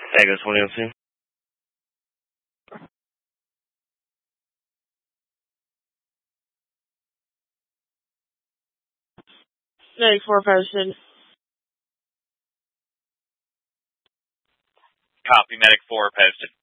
Vegas, what do you see? Medic 4 posted. Copy, Medic 4 posted.